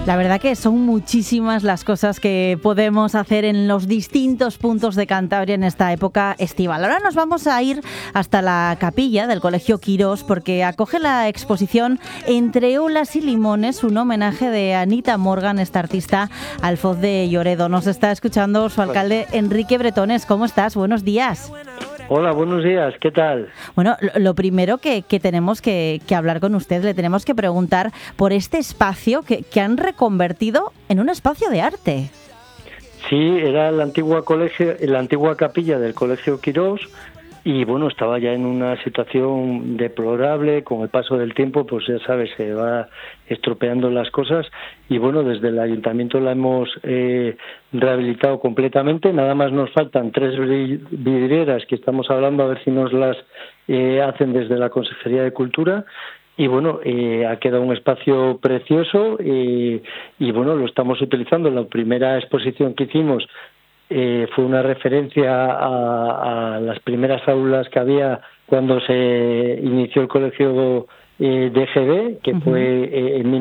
La verdad que son muchísimas las cosas que podemos hacer en los distintos puntos de Cantabria en esta época estival. Ahora nos vamos a ir hasta la capilla del Colegio Quirós porque acoge la exposición Entre olas y limones, un homenaje de Anita Morgan, esta artista alfoz de Lloredo. Nos está escuchando su alcalde Enrique Bretones. ¿Cómo estás? Buenos días. Hola, buenos días, ¿qué tal? Bueno, lo primero que tenemos que hablar con usted, le tenemos que preguntar por este espacio que han reconvertido en un espacio de arte. Sí, era la antigua capilla del Colegio Quirós y bueno, estaba ya en una situación deplorable. Con el paso del tiempo, pues ya sabes, se va estropeando las cosas y bueno, desde el ayuntamiento la hemos rehabilitado completamente. Nada más nos faltan 3 vidrieras que estamos hablando a ver si nos las hacen desde la Consejería de Cultura. Y bueno, ha quedado un espacio precioso y bueno, lo estamos utilizando. La primera exposición que hicimos fue una referencia a las primeras aulas que había cuando se inició el colegio DGB, que fue en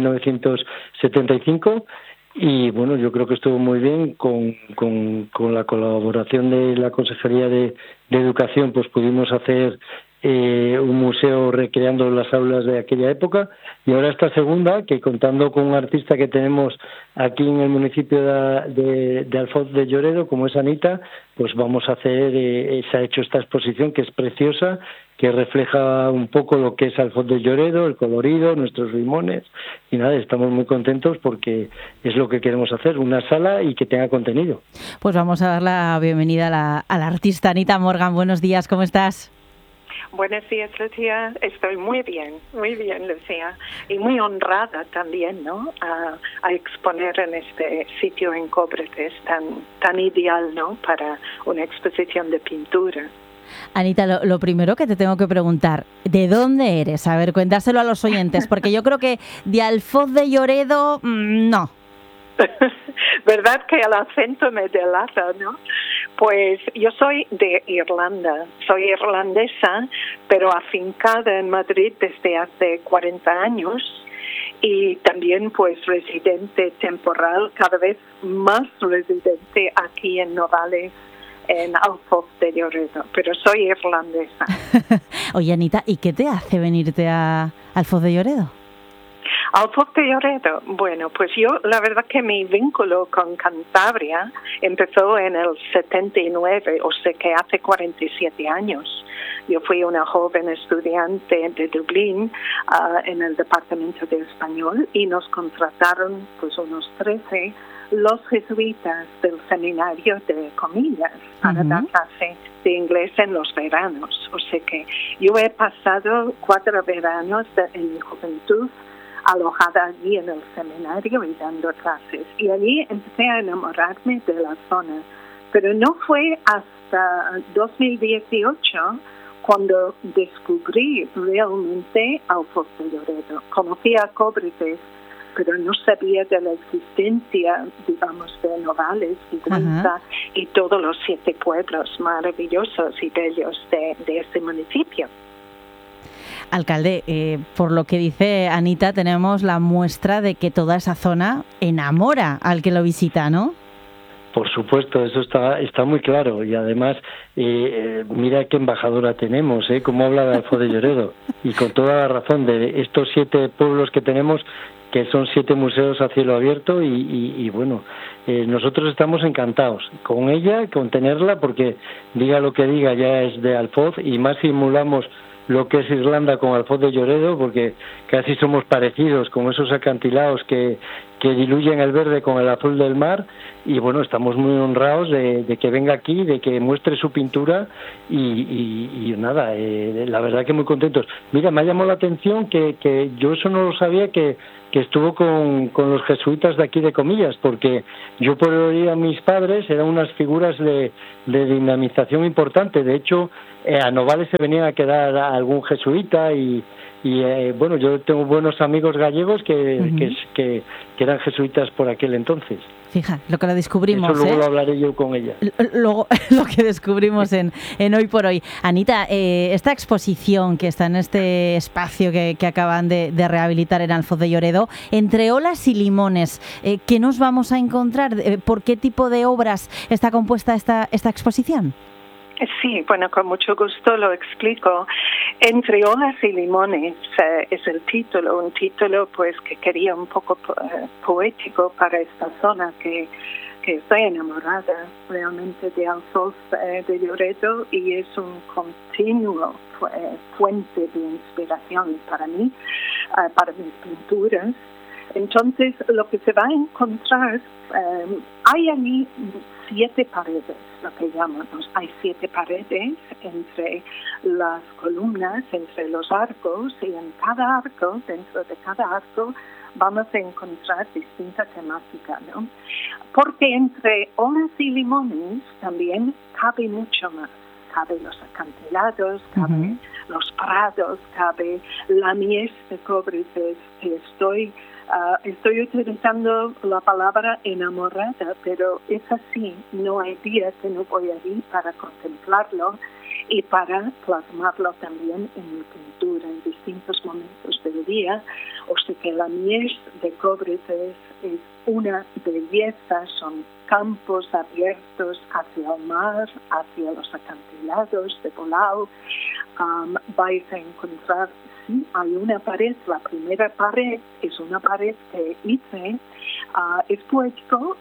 1975. Y bueno, yo creo que estuvo muy bien con la colaboración de la Consejería de Educación, pues pudimos hacer un museo recreando las aulas de aquella época. Y ahora esta segunda, que contando con un artista que tenemos aquí en el municipio de Alfoz de Lloredo, como es Anita, pues vamos a hacer, se ha hecho esta exposición que es preciosa, que refleja un poco lo que es Alfoz de Lloredo, el colorido, nuestros limones, y nada, estamos muy contentos porque es lo que queremos hacer, una sala y que tenga contenido. Pues vamos a dar la bienvenida a la artista Anita Morgan. Buenos días, ¿cómo estás? Buenos días, Lucía. Estoy muy bien, Lucía. Y muy honrada también, ¿no? A exponer en este sitio en Cóbretes tan ideal, ¿no? Para una exposición de pintura. Anita, lo primero que te tengo que preguntar, ¿de dónde eres? A ver, cuéntaselo a los oyentes, porque yo creo que de Alfoz de Lloredo, no. ¿Verdad que el acento me delata, no? Pues yo soy de Irlanda, soy irlandesa, pero afincada en Madrid desde hace 40 años y también pues residente temporal, cada vez más residente aquí en Novales, en Alfoz de Lloredo, pero soy irlandesa. Oye, Anita, ¿y qué te hace venirte a Alfoz de Lloredo? Alfoz de Lloredo, bueno, pues yo la verdad que mi vínculo con Cantabria empezó en el 79, o sea que hace 47 años. Yo fui una joven estudiante de Dublín en el departamento de español y nos contrataron pues unos 13 los jesuitas del seminario de Comillas para dar clase de inglés en los veranos. O sea que yo he pasado 4 veranos en mi juventud alojada allí en el seminario y dando clases. Y allí empecé a enamorarme de la zona. Pero no fue hasta 2018 cuando descubrí realmente Alfoz de Lloredo. Conocí a Cóbretes, pero no sabía de la existencia, digamos, de Novales, Vidriza y todos los 7 pueblos maravillosos y bellos de este municipio. Alcalde, por lo que dice Anita, tenemos la muestra de que toda esa zona enamora al que lo visita, ¿no? Por supuesto, eso está muy claro. Y además, mira qué embajadora tenemos, cómo habla de Alfoz de Lloredo. Y con toda la razón de estos 7 pueblos que tenemos, que son 7 museos a cielo abierto y bueno, nosotros estamos encantados con ella, con tenerla, porque diga lo que diga, ya es de Alfoz, y más simulamos lo que es Irlanda con Alfoz de Lloredo, porque casi somos parecidos con esos acantilados que diluyen el verde con el azul del mar. Y bueno, estamos muy honrados de que venga aquí, de que muestre su pintura y nada, la verdad que muy contentos. Mira, me ha llamado la atención que yo eso no lo sabía, que estuvo con los jesuitas de aquí de Comillas, porque yo por oír a mis padres eran unas figuras de dinamización importante. De hecho, a Novales se venía a quedar algún jesuita y bueno, yo tengo buenos amigos gallegos que eran jesuitas por aquel entonces. Fija, lo que lo descubrimos. Eso luego lo hablaré yo con ella. Luego, lo que descubrimos en Hoy por Hoy. Anita, esta exposición que está en este espacio que acaban de rehabilitar en Alfoz de Lloredo, entre olas y limones, ¿qué nos vamos a encontrar? ¿Por qué tipo de obras está compuesta esta exposición? Sí, bueno, con mucho gusto lo explico. Entre olas y limones es el título, un título pues que quería un poco poético para esta zona que estoy enamorada realmente de Alfoz de Lloredo y es un continuo fuente de inspiración para mí, para mis pinturas. Entonces, lo que se va a encontrar, hay allí 7 paredes, lo que llamamos. Hay 7 paredes entre las columnas, entre los arcos, y en cada arco, dentro de cada arco, vamos a encontrar distinta temática, ¿no? Porque entre olas y limones también cabe mucho más. Cabe los acantilados, cabe los prados, cabe la mies de Cóbrices, que estoy utilizando la palabra enamorada, pero es así, no hay día que no voy allí para contemplarlo y para plasmarlo también en mi pintura en distintos momentos del día. O sea que la mies de Cóbrices es una belleza, son campos abiertos hacia el mar, hacia los acantilados de Palau. Vais a encontrar, sí, hay una pared, la primera pared es una pared que hice, es poético,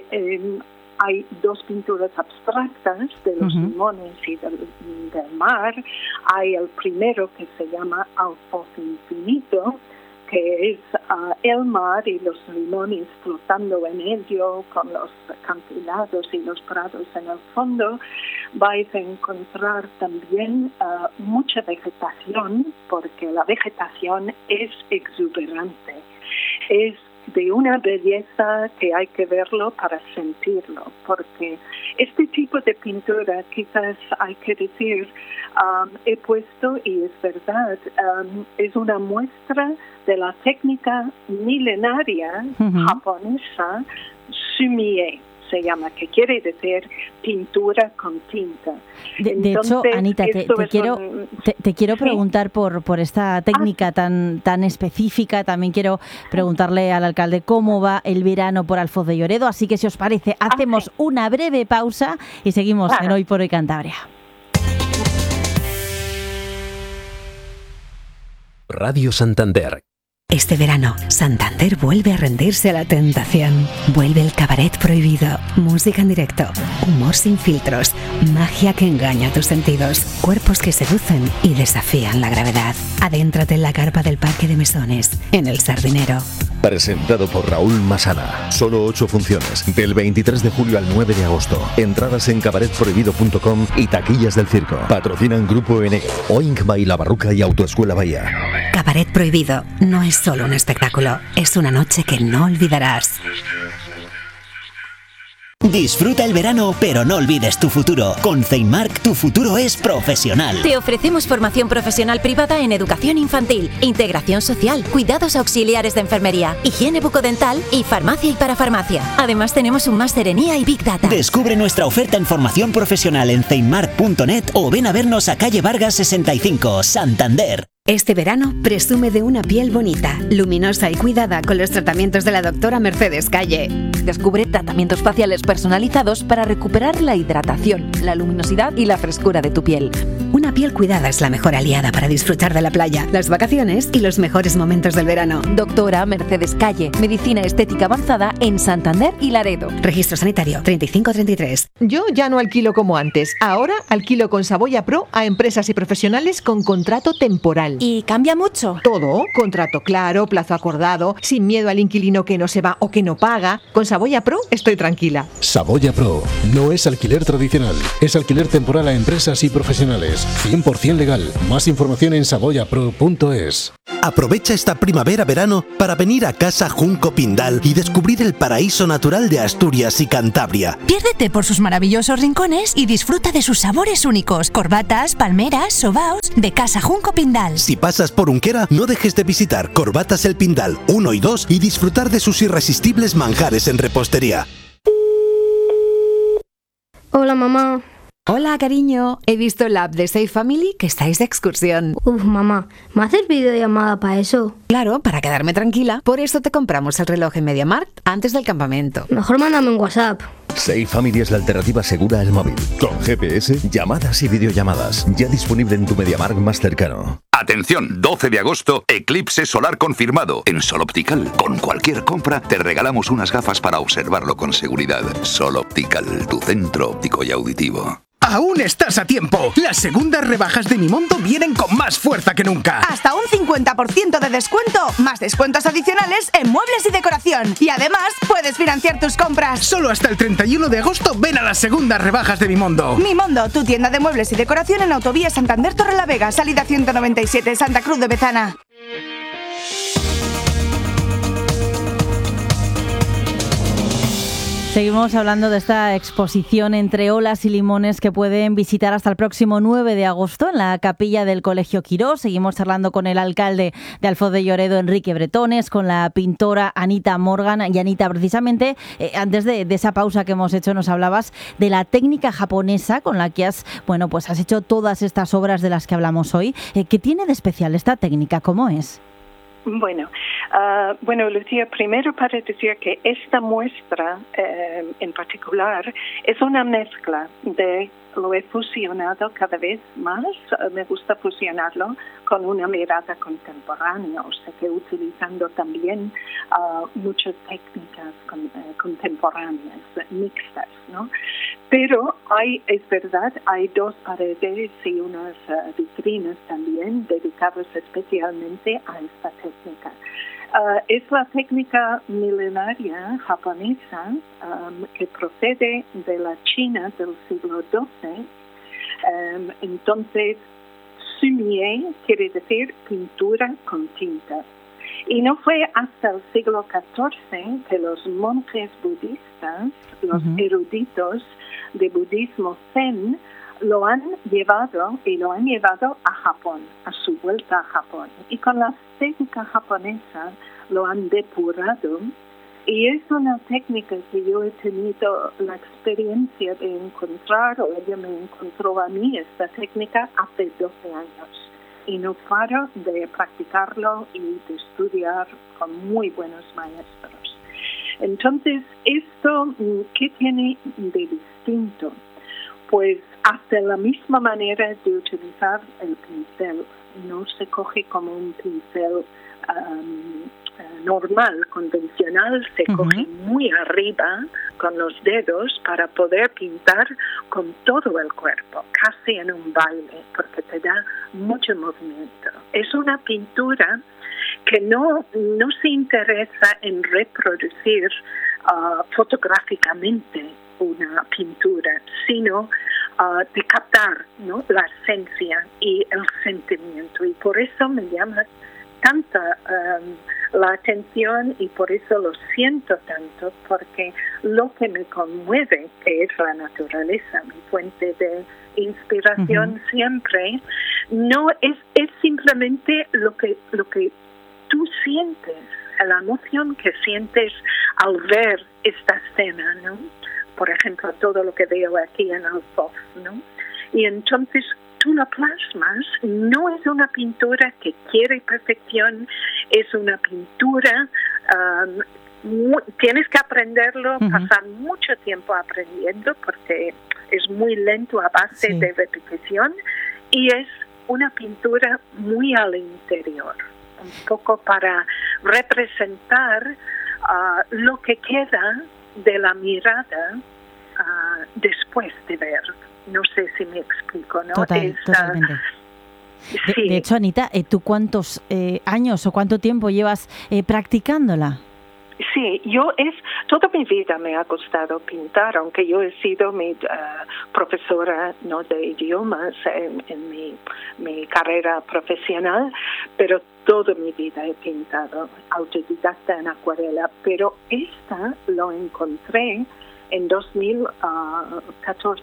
hay 2 pinturas abstractas de los limones y del mar. Hay el primero que se llama Alfoz Infinito, que es el mar y los limones flotando en ello, con los acantilados y los prados en el fondo. Vais a encontrar también mucha vegetación, porque la vegetación es exuberante. Es de una belleza que hay que verlo para sentirlo, porque este tipo de pintura, quizás hay que decir, he puesto, y es verdad, es una muestra de la técnica milenaria japonesa sumie, se llama, que quiere decir pintura con tinta. De hecho, Anita, te quiero preguntar por esta técnica tan específica. También quiero preguntarle al alcalde cómo va el verano por Alfoz de Lloredo. Así que, si os parece, hacemos una breve pausa y seguimos en Hoy por Hoy Cantabria. Radio Santander. Este verano, Santander vuelve a rendirse a la tentación. Vuelve el cabaret prohibido, música en directo, humor sin filtros, magia que engaña tus sentidos, cuerpos que seducen y desafían la gravedad. Adéntrate en la carpa del Parque de Mesones, en El Sardinero. Presentado por Raúl Masana. Solo 8 funciones, del 23 de julio al 9 de agosto. Entradas en cabaretprohibido.com y taquillas del circo. Patrocinan Grupo N, Oink by La Barruca y Autoescuela Bahía. Cabaret Prohibido no es solo un espectáculo, es una noche que no olvidarás. Disfruta el verano, pero no olvides tu futuro. Con Ceinmark, tu futuro es profesional. Te ofrecemos formación profesional privada en educación infantil, integración social, cuidados auxiliares de enfermería, higiene bucodental y farmacia y parafarmacia. Además, tenemos un máster en IA y Big Data. Descubre nuestra oferta en formación profesional en ceinmark.net o ven a vernos a calle Vargas 65, Santander. Este verano presume de una piel bonita, luminosa y cuidada con los tratamientos de la doctora Mercedes Calle. Descubre tratamientos faciales personalizados para recuperar la hidratación, la luminosidad y la frescura de tu piel. Una piel cuidada es la mejor aliada para disfrutar de la playa, las vacaciones y los mejores momentos del verano. Doctora Mercedes Calle, medicina estética avanzada en Santander y Laredo. Registro sanitario 3533. Yo ya no alquilo como antes. Ahora alquilo con Saboya Pro a empresas y profesionales con contrato temporal. ¿Y cambia mucho? Todo, contrato claro, plazo acordado, sin miedo al inquilino que no se va o que no paga. Con Saboya Pro estoy tranquila. Saboya Pro no es alquiler tradicional, es alquiler temporal a empresas y profesionales. 100% legal. Más información en saboyapro.es. Aprovecha esta primavera-verano para venir a Casa Junco Pindal y descubrir el paraíso natural de Asturias y Cantabria. Piérdete por sus maravillosos rincones y disfruta de sus sabores únicos. Corbatas, palmeras, sobaos de Casa Junco Pindal. Si pasas por Unquera, no dejes de visitar Corbatas El Pindal 1 y 2 y disfrutar de sus irresistibles manjares en repostería. Hola, mamá. Hola, cariño. He visto la app de Safe Family que estáis de excursión. Mamá, ¿me haces videollamada para eso? Claro, para quedarme tranquila. Por eso te compramos el reloj en MediaMarkt antes del campamento. Mejor mándame un WhatsApp. Safe Family es la alternativa segura al móvil. Con GPS, llamadas y videollamadas. Ya disponible en tu MediaMarkt más cercano. Atención, 12 de agosto, eclipse solar confirmado. En Sol Optical, con cualquier compra, te regalamos unas gafas para observarlo con seguridad. Sol Optical, tu centro óptico y auditivo. ¡Aún estás a tiempo! Las segundas rebajas de Mimondo vienen con más fuerza que nunca. Hasta un 50% de descuento, más descuentos adicionales en muebles y decoración. Y además, puedes financiar tus compras. Solo hasta el 31 de agosto ven a las segundas rebajas de Mimondo. Mimondo, tu tienda de muebles y decoración en Autovía Santander Torrelavega, salida 197, Santa Cruz de Bezana. Seguimos hablando de esta exposición entre olas y limones que pueden visitar hasta el próximo 9 de agosto en la capilla del Colegio Quirós. Seguimos charlando con el alcalde de Alfoz de Lloredo, Enrique Bretones, con la pintora Anita Morgan. Y Anita, precisamente, antes de esa pausa que hemos hecho, nos hablabas de la técnica japonesa con la que has hecho todas estas obras de las que hablamos hoy. ¿Qué tiene de especial esta técnica? ¿Cómo es? Bueno, Lucía, primero para decir que esta muestra en particular es una mezcla de lo he fusionado cada vez más, me gusta fusionarlo con una mirada contemporánea, o sea que utilizando también muchas técnicas contemporáneas, mixtas, ¿no? Pero es verdad, hay dos paredes y unas vitrinas también dedicadas especialmente a esta técnica. Es la técnica milenaria japonesa que procede de la China del siglo XII. Entonces, sumie quiere decir pintura con tinta. Y no fue hasta el siglo XIV que los monjes budistas, los eruditos de budismo zen, lo han llevado a Japón, a su vuelta a Japón. Y con la técnica japonesa lo han depurado. Y es una técnica que yo he tenido la experiencia de encontrar, o ella me encontró a mí esta técnica hace 12 años. Y no paro de practicarlo y de estudiar con muy buenos maestros. Entonces, ¿esto qué tiene de distinto? Pues hasta la misma manera de utilizar el pincel. No se coge como un pincel normal, convencional, se coge muy arriba con los dedos para poder pintar con todo el cuerpo, casi en un baile, porque te da mucho movimiento. Es una pintura que no se interesa en reproducir fotográficamente una pintura, sino de captar, ¿no?, la esencia y el sentimiento. Y por eso me llama tanta la atención y por eso lo siento tanto, porque lo que me conmueve, que es la naturaleza, mi fuente de inspiración siempre, no es simplemente lo que tú sientes, la emoción que sientes al ver esta escena, ¿no? Por ejemplo, todo lo que veo aquí en Alfoz, ¿no? Y entonces tú la plasmas, no es una pintura que quiere perfección, es una pintura, tienes que aprenderlo, pasar mucho tiempo aprendiendo porque es muy lento a base de repetición y es una pintura muy al interior, un poco para representar lo que queda de la mirada después de ver. No sé si me explico, ¿no? Totalmente. De hecho, Anita, ¿tú cuántos años o cuánto tiempo llevas practicándola? Sí, toda mi vida me ha gustado pintar, aunque yo he sido profesora no de idiomas en mi carrera profesional, pero toda mi vida he pintado autodidacta en acuarela, pero esta lo encontré en 2014,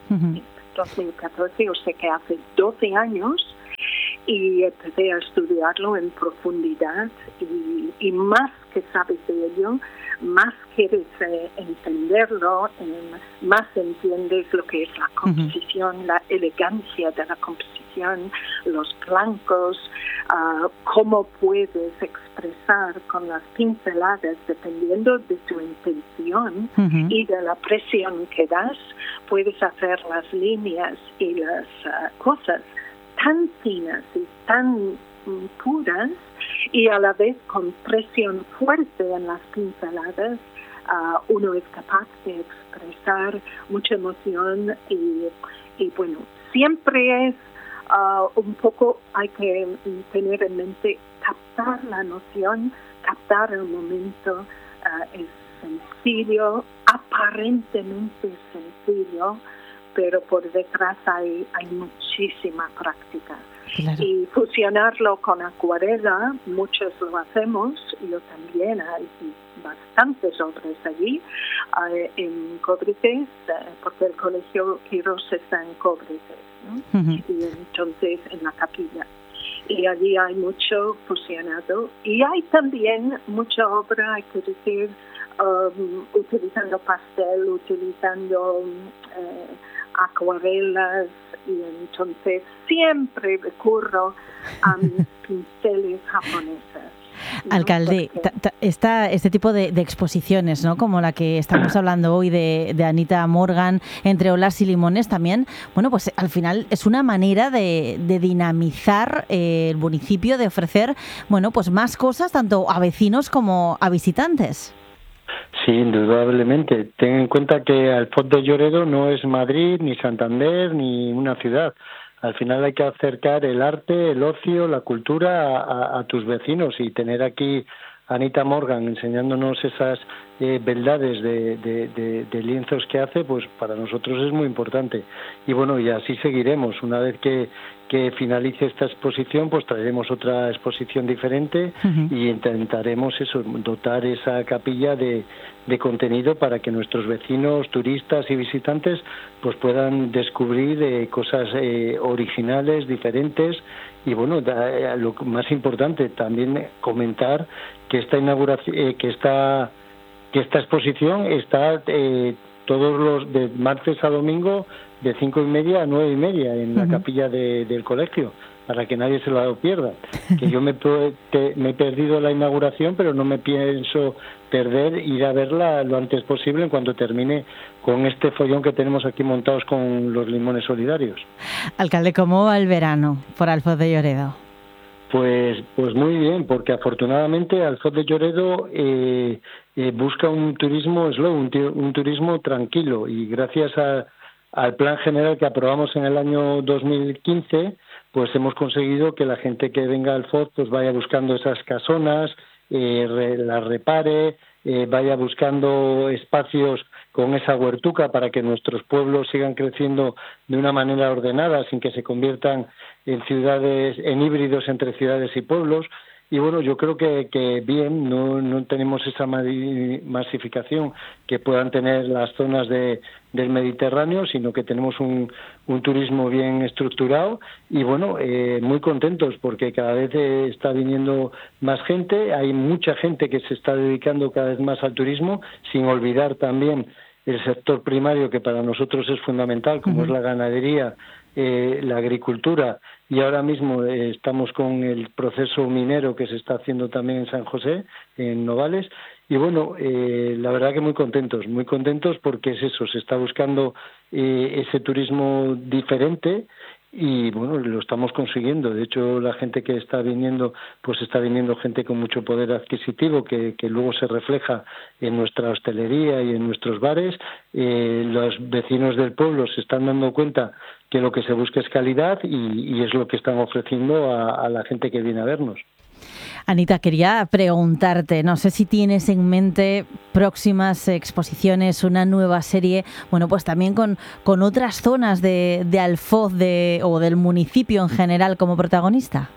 2014, o sea que hace 12 años, y empecé a estudiarlo en profundidad y más que sabes de ello, más quieres entenderlo, más entiendes lo que es la composición, la elegancia de la composición, los blancos, cómo puedes expresar con las pinceladas, dependiendo de tu intención y de la presión que das, puedes hacer las líneas y las cosas tan finas y tan puras, y a la vez con presión fuerte en las pinceladas, uno es capaz de expresar mucha emoción y bueno, siempre es un poco, hay que tener en mente captar la noción, captar el momento. Es sencillo, aparentemente sencillo, pero por detrás hay muchísima práctica. Claro. Y fusionarlo con acuarela, muchos lo hacemos, yo también, hay bastantes obras allí, en Cóbrices, porque el Colegio Quirós está en Cóbrices, ¿no? Y entonces en la capilla. Y allí hay mucho fusionado. Y hay también mucha obra, hay que decir, utilizando pastel, utilizando acuarelas, y entonces siempre recurro a mis pinceles japonesas. Alcalde, este tipo de exposiciones, ¿no?, como la que estamos hablando hoy de Anita Morgan, Entre olas y limones también, bueno, pues al final es una manera de dinamizar el municipio, de ofrecer, bueno, pues más cosas tanto a vecinos como a visitantes. Sí, indudablemente. Ten en cuenta que Alfoz de Lloredo no es Madrid, ni Santander, ni una ciudad. Al final hay que acercar el arte, el ocio, la cultura a tus vecinos, y tener aquí a Anita Morgan enseñándonos esas beldades de lienzos que hace, pues para nosotros es muy importante. Y bueno, y así seguiremos. Una vez que finalice esta exposición, pues traeremos otra exposición diferente y intentaremos dotar esa capilla de contenido para que nuestros vecinos, turistas y visitantes pues puedan descubrir cosas originales, diferentes. Y bueno, lo más importante también comentar que esta inauguración, que esta exposición está todos los de martes a domingo de 5:30 a 9:30 en la capilla del colegio, para que nadie se la pierda. Que yo me he perdido la inauguración, pero no me pienso perder ir a verla lo antes posible, en cuanto termine con este follón que tenemos aquí montados con los limones solidarios. Alcalde, ¿cómo va el verano por Alfoz de Lloredo? Pues muy bien, porque afortunadamente Alfoz de Lloredo busca un turismo slow, un turismo tranquilo, y gracias al plan general que aprobamos en el año 2015, pues hemos conseguido que la gente que venga a Alfoz pues vaya buscando esas casonas, las repare, vaya buscando espacios con esa huertuca para que nuestros pueblos sigan creciendo de una manera ordenada, sin que se conviertan en ciudades, en híbridos entre ciudades y pueblos. Y bueno, yo creo que bien, no tenemos esa masificación que puedan tener las zonas del Mediterráneo, sino que tenemos un turismo bien estructurado y bueno, muy contentos porque cada vez está viniendo más gente, hay mucha gente que se está dedicando cada vez más al turismo, sin olvidar también el sector primario, que para nosotros es fundamental, como es la ganadería, la agricultura, y ahora mismo estamos con el proceso minero que se está haciendo también en San José, en Novales, y bueno, la verdad que muy contentos porque es eso, se está buscando ese turismo diferente. Y bueno, lo estamos consiguiendo. De hecho, la gente que está viniendo, pues está viniendo gente con mucho poder adquisitivo que luego se refleja en nuestra hostelería y en nuestros bares. Los vecinos del pueblo se están dando cuenta que lo que se busca es calidad y es lo que están ofreciendo a la gente que viene a vernos. Anita, quería preguntarte, no sé si tienes en mente próximas exposiciones, una nueva serie, bueno, pues también con otras zonas de Alfoz o del municipio en general como protagonista.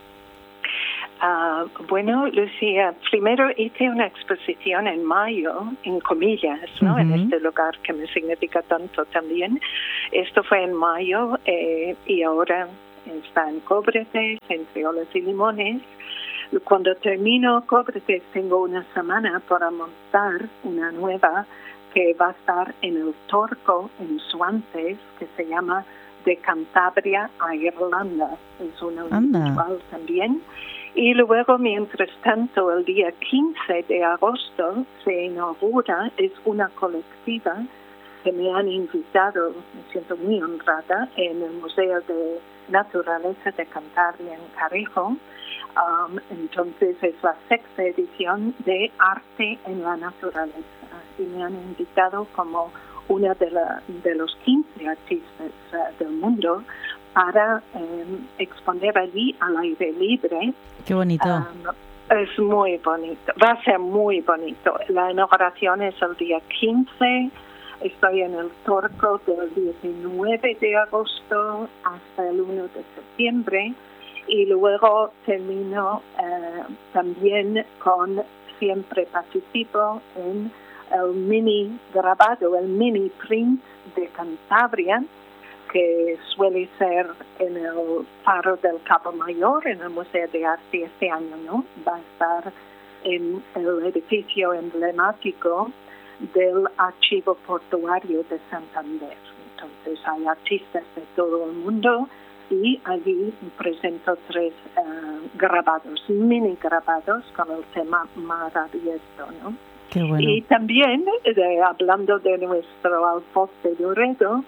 Bueno, Lucía, primero hice una exposición en mayo, en comillas, ¿no? En este lugar que me significa tanto también. Esto fue en mayo y ahora está en Cóbrete, entre Olas y Limones. Cuando termino Cóbrete tengo una semana para montar una nueva que va a estar en el Torco, en Suantes, que se llama De Cantabria a Irlanda. Es una virtual también. Y luego, mientras tanto, el día 15 de agosto se inaugura, es una colectiva que me han invitado, me siento muy honrada, en el Museo de Naturaleza de Cantabria en Carejo. Entonces es la 6ª edición de Arte en la Naturaleza y me han invitado como una de los 15 artistas del mundo para exponer allí al aire libre. Qué bonito. Es muy bonito, va a ser muy bonito. La inauguración es el día 15, estoy en el Torco del 19 de agosto hasta el 1 de septiembre y luego termino también siempre participo en el mini grabado, el mini print de Cantabria, que suele ser en el Faro del Cabo Mayor, en el Museo de Arte este año, ¿no? Va a estar en el edificio emblemático del Archivo Portuario de Santander. Entonces hay artistas de todo el mundo y allí presento 3 grabados, mini grabados con el tema mar abierto, ¿no? Qué bueno. Y también, hablando de nuestro Alfoz de Lloredo,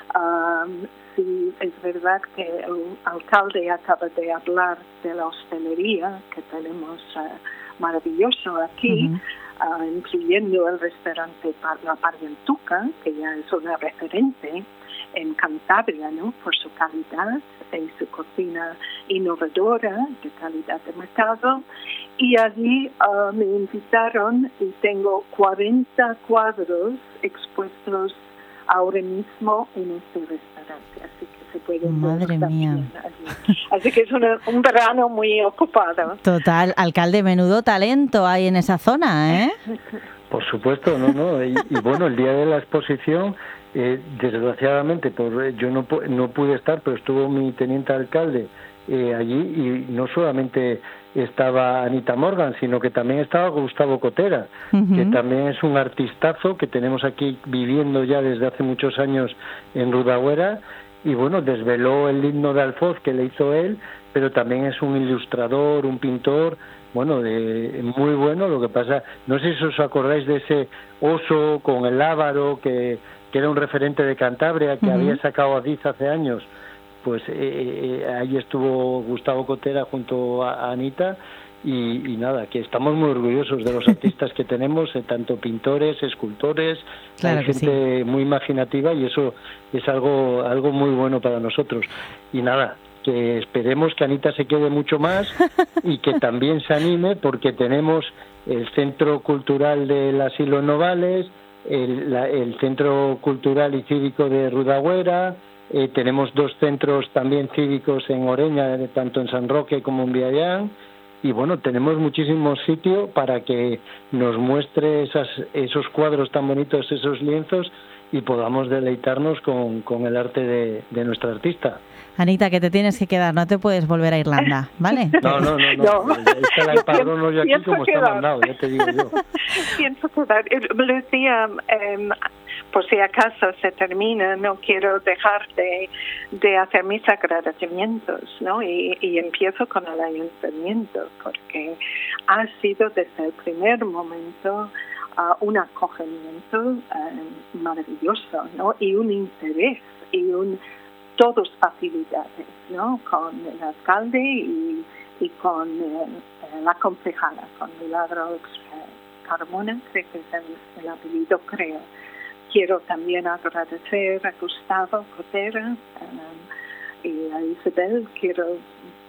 sí, es verdad que el alcalde acaba de hablar de la hostelería que tenemos maravilloso aquí, incluyendo el restaurante La Parientuca, que ya es una referente en Cantabria, ¿no? Por su calidad y su cocina innovadora de calidad de mercado. Y allí me invitaron y tengo 40 cuadros expuestos ahora mismo en este restaurante, así que se puede Madre mía. Allí. Así que es un verano muy ocupado. Total, alcalde, menudo talento hay en esa zona, ¿eh? Por supuesto, no. Y bueno, el día de la exposición, desgraciadamente, yo no pude estar, pero estuvo mi teniente alcalde allí y no solamente estaba Anita Morgan, sino que también estaba Gustavo Cotera, que también es un artistazo que tenemos aquí viviendo ya desde hace muchos años en Rudagüera, y bueno, desveló el himno de Alfoz que le hizo él, pero también es un ilustrador, un pintor, bueno, muy bueno. Lo que pasa, no sé si os acordáis de ese oso con el lábaro que era un referente de Cantabria, que había sacado a Diz hace años. Pues ahí estuvo Gustavo Cotera junto a Anita y nada, que estamos muy orgullosos de los artistas que tenemos, tanto pintores, escultores, claro, hay gente muy imaginativa y eso es algo muy bueno para nosotros. Y nada, que esperemos que Anita se quede mucho más y que también se anime, porque tenemos el Centro Cultural del Asilo Novales, el Centro Cultural y Cívico de Rudagüera. Tenemos 2 centros también cívicos en Oreña, tanto en San Roque como en Viallán, y bueno, tenemos muchísimo sitio para que nos muestre esos cuadros tan bonitos, esos lienzos, y podamos deleitarnos con el arte de nuestra artista. Anita, que te tienes que quedar, no te puedes volver a Irlanda, ¿vale? No. Está la empadrono yo aquí como está mandado, ya te digo yo. Pienso quedar. Me decía, por si acaso se termina, no quiero dejar de hacer mis agradecimientos, ¿no? Y empiezo con el ayuntamiento, porque ha sido desde el primer momento un acogimiento maravilloso, ¿no? Y un interés y todos facilidades, ¿no? Con el alcalde y con la concejala, con Milagros Carmona, creo que es el apellido, creo. Quiero también agradecer a Gustavo Cotera y a Isabel. Quiero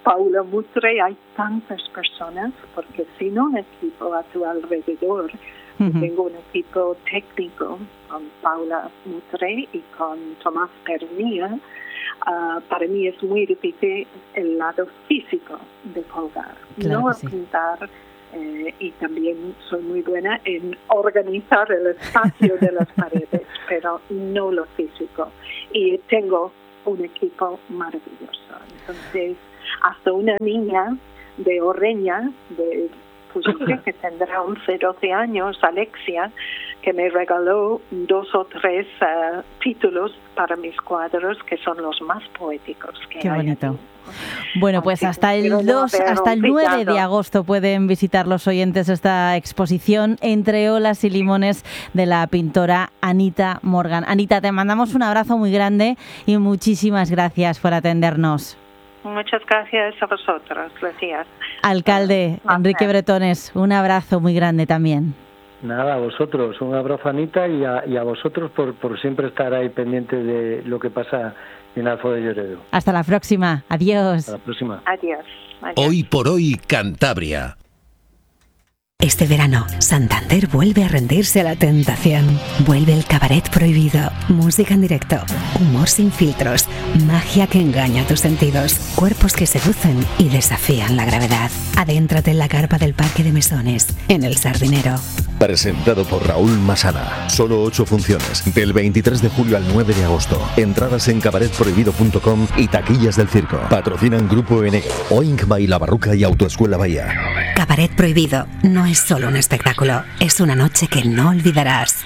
Paula Mutre, hay tantas personas, porque sin un equipo a tu alrededor, tengo un equipo técnico con Paula Mutre y con Tomás Pernilla. Para mí es muy difícil el lado físico de colgar, claro, no a sí. pintar, y también soy muy buena en organizar el espacio de las paredes, pero no lo físico. Y tengo un equipo maravilloso. Entonces, hasta una niña de Orreña, pues yo creo que tendrá 11, 12 años, Alexia, que me regaló 2 o 3 títulos para mis cuadros, que son los más poéticos que Qué hay. bonito. Bueno, pues hasta el 9 de agosto pueden visitar los oyentes esta exposición Entre olas y limones de la pintora Anita Morgan. Anita, te mandamos un abrazo muy grande y muchísimas gracias por atendernos. Muchas gracias a vosotros, gracias. Alcalde Enrique Bretones, un abrazo muy grande también. Nada, a vosotros, un abrazo, Anita, y a vosotros por siempre estar ahí pendiente de lo que pasa en Alfo de Lloredo. Hasta la próxima, adiós. Hasta la próxima. Adiós. Hoy por hoy, Cantabria. Este verano, Santander vuelve a rendirse a la tentación. Vuelve el cabaret prohibido, música en directo, humor sin filtros, magia que engaña tus sentidos, cuerpos que seducen y desafían la gravedad. Adéntrate en la carpa del Parque de Mesones, en El Sardinero. Presentado por Raúl Masana. Solo 8 funciones. Del 23 de julio al 9 de agosto. Entradas en cabaretprohibido.com y taquillas del circo. Patrocinan Grupo N, Oink by La Barruca y Autoescuela Bahía. Cabaret prohibido no es solo un espectáculo, es una noche que no olvidarás.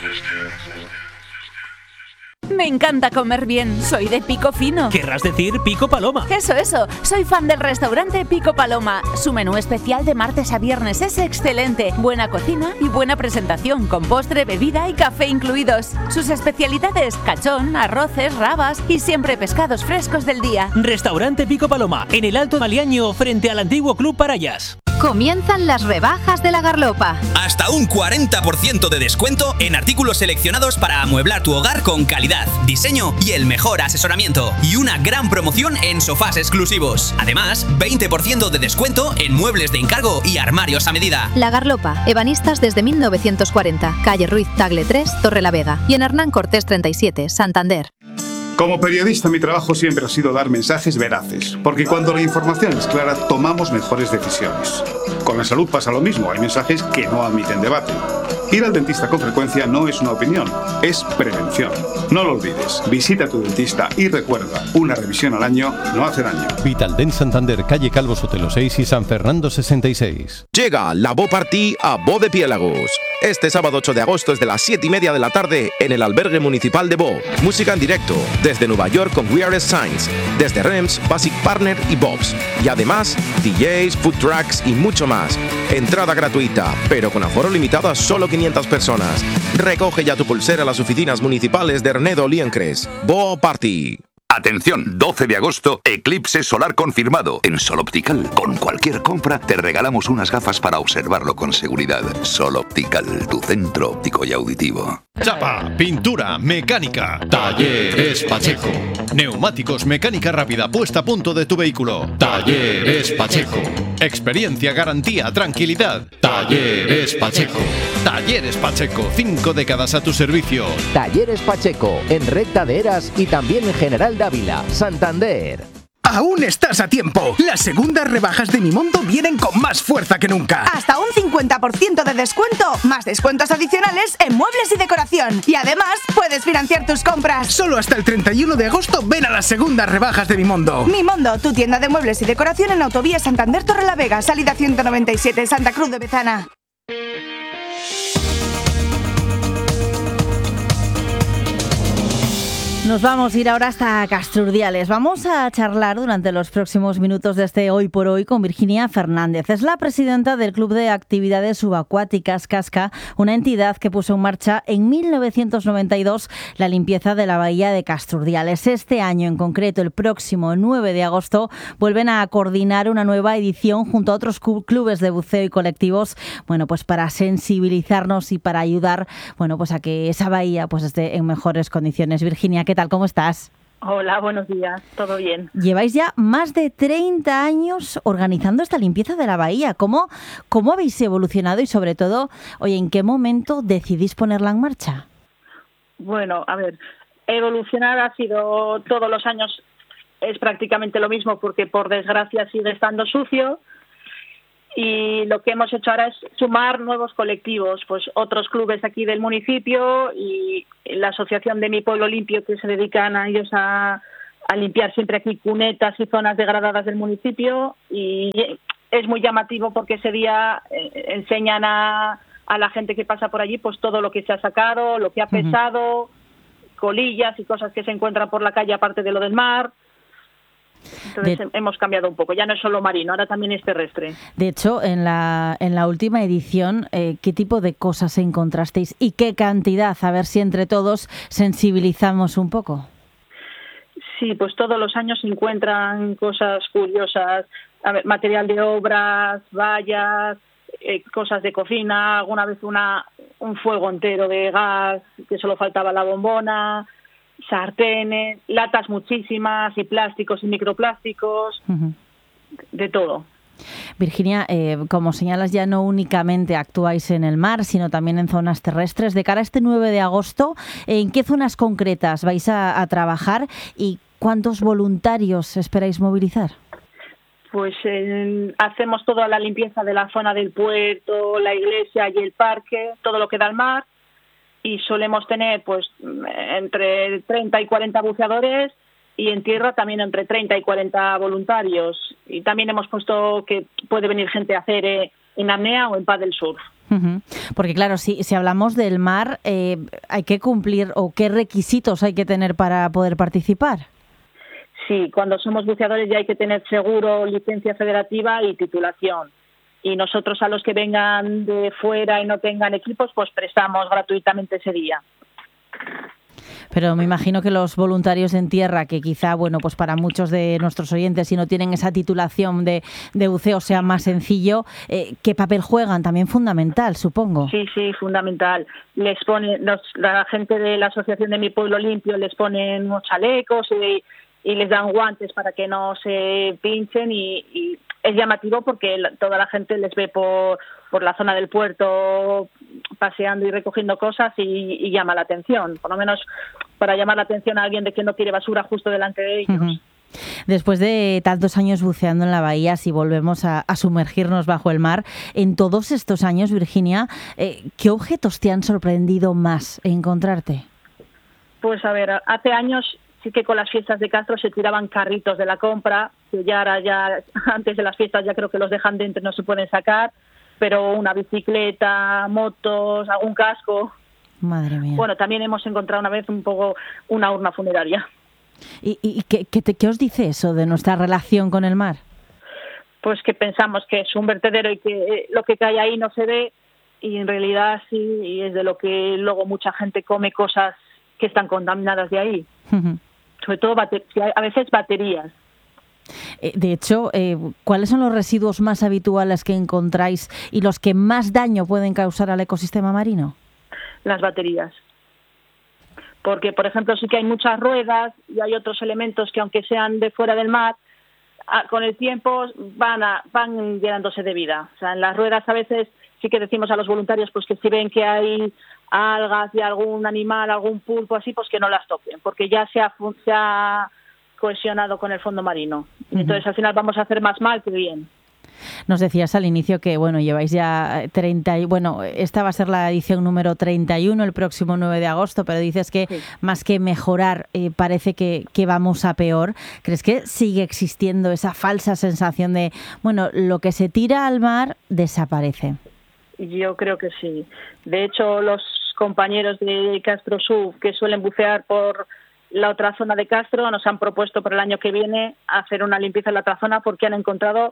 Me encanta comer bien, soy de Pico Fino. Querrás decir Pico Paloma. Eso, soy fan del restaurante Pico Paloma. Su menú especial de martes a viernes es excelente. Buena cocina y buena presentación, con postre, bebida y café incluidos. Sus especialidades, cachón, arroces, rabas y siempre pescados frescos del día. Restaurante Pico Paloma, en el Alto Maliaño, frente al antiguo Club Parayas. Comienzan las rebajas de La Garlopa. Hasta un 40% de descuento en artículos seleccionados para amueblar tu hogar con calidad, diseño y el mejor asesoramiento. Y una gran promoción en sofás exclusivos. Además, 20% de descuento en muebles de encargo y armarios a medida. La Garlopa, ebanistas desde 1940, calle Ruiz Tagle 3, Torrelavega. Y en Hernán Cortés 37, Santander. Como periodista, mi trabajo siempre ha sido dar mensajes veraces, porque cuando la información es clara, tomamos mejores decisiones. Con la salud pasa lo mismo, hay mensajes que no admiten debate. Ir al dentista con frecuencia no es una opinión, es prevención. No lo olvides, visita a tu dentista y recuerda, una revisión al año no hace daño. Vitaldent Santander, calle Calvo Sotelo 6 y San Fernando 66. Llega la Bo Party a Bo de Piélagos. Este sábado 8 de agosto es de las 7:30 de la tarde en el albergue municipal de Bo. Música en directo, desde Nueva York con We Are Signs, desde Rems, Basic Partner y Bobs. Y además, DJs, food trucks y mucho más. Entrada gratuita, pero con aforo limitado a solo 500 personas. Recoge ya tu pulsera a las oficinas municipales de Ernedo Liencres. Bo Party. Atención, 12 de agosto, eclipse solar confirmado. En Sol Optical, con cualquier compra, te regalamos unas gafas para observarlo con seguridad. Sol Optical, tu centro óptico y auditivo. Chapa, pintura, mecánica, Talleres Pacheco. Neumáticos, mecánica rápida, puesta a punto de tu vehículo, Talleres Pacheco. Experiencia, garantía, tranquilidad, Talleres Pacheco. Talleres Pacheco, 5 décadas a tu servicio. Talleres Pacheco, en Recta de Eras y también en General Dávila, Santander. Aún estás a tiempo. Las segundas rebajas de Mimondo vienen con más fuerza que nunca. Hasta un 50% de descuento, más descuentos adicionales en muebles y decoración. Y además, puedes financiar tus compras. Solo hasta el 31 de agosto ven a las segundas rebajas de Mimondo. Mimondo, tu tienda de muebles y decoración en Autovía Santander Torrelavega, salida 197, Santa Cruz de Bezana. Nos vamos a ir ahora hasta Castrurdiales. Vamos a charlar durante los próximos minutos de este Hoy por Hoy con Virginia Fernández. Es la presidenta del Club de Actividades Subacuáticas Casca, una entidad que puso en marcha en 1992 la limpieza de la bahía de Castrurdiales. Este año en concreto, el próximo 9 de agosto, vuelven a coordinar una nueva edición junto a otros clubes de buceo y colectivos, bueno, pues para sensibilizarnos y para ayudar, bueno, pues a que esa bahía pues esté en mejores condiciones. Virginia, ¿qué tal? ¿Cómo estás? Hola, buenos días, ¿todo bien? Lleváis ya más de 30 años organizando esta limpieza de la bahía. ¿Cómo habéis evolucionado y sobre todo, oye, en qué momento decidís ponerla en marcha? Bueno, a ver, evolucionar ha sido todos los años, es prácticamente lo mismo porque por desgracia sigue estando sucio. Y lo que hemos hecho ahora es sumar nuevos colectivos, pues otros clubes aquí del municipio y la asociación de Mi Pueblo Limpio, que se dedican a ellos a limpiar siempre aquí cunetas y zonas degradadas del municipio. Y es muy llamativo porque ese día enseñan a la gente que pasa por allí pues todo lo que se ha sacado, lo que ha pesado, colillas y cosas que se encuentran por la calle aparte de lo del mar. Entonces hemos cambiado un poco, ya no es solo marino, ahora también es terrestre. De hecho, en la última edición, ¿qué tipo de cosas encontrasteis y qué cantidad? A ver si entre todos sensibilizamos un poco. Sí, pues todos los años se encuentran cosas curiosas, a ver, material de obras, vallas, cosas de cocina, alguna vez un fuego entero de gas, que solo faltaba la bombona, sartenes, latas muchísimas y plásticos y microplásticos, de todo. Virginia, como señalas, ya no únicamente actuáis en el mar, sino también en zonas terrestres. De cara a este 9 de agosto, ¿en qué zonas concretas vais a trabajar y cuántos voluntarios esperáis movilizar? Pues hacemos toda la limpieza de la zona del puerto, la iglesia y el parque, todo lo que da al mar. Y solemos tener pues entre 30 y 40 buceadores y en tierra también entre 30 y 40 voluntarios. Y también hemos puesto que puede venir gente a hacer en apnea o en paddle surf. Porque claro, si hablamos del mar, hay que cumplir o qué requisitos hay que tener para poder participar. Sí, cuando somos buceadores ya hay que tener seguro, licencia federativa y titulación. Y nosotros a los que vengan de fuera y no tengan equipos, pues prestamos gratuitamente ese día. Pero me imagino que los voluntarios en tierra, que quizá, bueno, pues para muchos de nuestros oyentes, si no tienen esa titulación de buceo, sea más sencillo, ¿qué papel juegan? También fundamental, supongo. Sí, fundamental. Les ponen, la gente de la Asociación de Mi Pueblo Limpio les ponen unos chalecos y les dan guantes para que no se pinchen y es llamativo porque toda la gente les ve por la zona del puerto paseando y recogiendo cosas y llama la atención, por lo menos para llamar la atención a alguien de que no quiere basura justo delante de ellos. Después de tantos años buceando en la bahía, si volvemos a sumergirnos bajo el mar, en todos estos años, Virginia, ¿qué objetos te han sorprendido más encontrarte? Pues a ver, hace años sí que con las fiestas de Castro se tiraban carritos de la compra, que ya antes de las fiestas ya creo que los dejan dentro y no se pueden sacar, pero una bicicleta, motos, algún casco. Madre mía. Bueno, también hemos encontrado una vez un poco una urna funeraria. ¿Y qué os dice eso de nuestra relación con el mar? Pues que pensamos que es un vertedero y que lo que cae ahí no se ve, y en realidad sí, y es de lo que luego mucha gente come cosas que están contaminadas de ahí. Sobre todo a veces baterías. De hecho, ¿cuáles son los residuos más habituales que encontráis y los que más daño pueden causar al ecosistema marino? Las baterías. Porque, por ejemplo, sí que hay muchas ruedas y hay otros elementos que, aunque sean de fuera del mar, con el tiempo van llenándose de vida. O sea, en las ruedas a veces sí que decimos a los voluntarios pues que si ven que hay algas y algún animal, algún pulpo así, pues que no las toquen, porque ya se ha cohesionado con el fondo marino. Entonces, al final vamos a hacer más mal que bien. Nos decías al inicio que, bueno, lleváis ya 30... Bueno, esta va a ser la edición número 31 el próximo 9 de agosto, pero dices que más que mejorar, parece que vamos a peor. ¿Crees que sigue existiendo esa falsa sensación de, bueno, lo que se tira al mar desaparece? Yo creo que sí. De hecho, los compañeros de Castro Sur que suelen bucear por la otra zona de Castro nos han propuesto para el año que viene hacer una limpieza en la otra zona porque han encontrado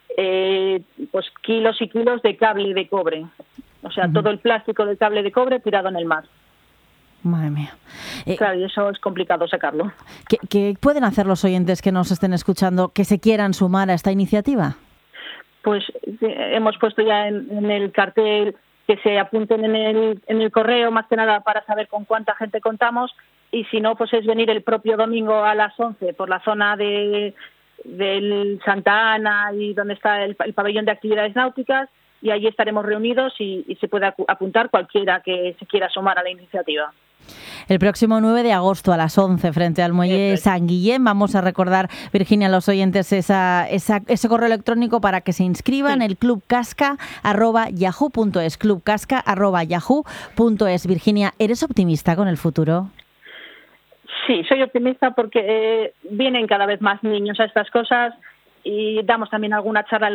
pues kilos y kilos de cable de cobre. O sea, todo el plástico del cable de cobre tirado en el mar. Madre mía. Claro, y eso es complicado sacarlo. ¿Qué pueden hacer los oyentes que nos estén escuchando que se quieran sumar a esta iniciativa? Pues hemos puesto ya en el cartel que se apunten en el correo, más que nada para saber con cuánta gente contamos, y si no, pues es venir el propio domingo a las 11 por la zona del Santa Ana y donde está el pabellón de actividades náuticas, y allí estaremos reunidos y se puede apuntar cualquiera que se quiera sumar a la iniciativa. El próximo 9 de agosto a las 11 frente al Muelle San Guillén. Vamos a recordar, Virginia, a los oyentes ese correo electrónico para que se inscriban, el clubcasca@yahoo.es, clubcasca@yahoo.es. Virginia, ¿eres optimista con el futuro? Sí, soy optimista porque vienen cada vez más niños a estas cosas y damos también alguna charla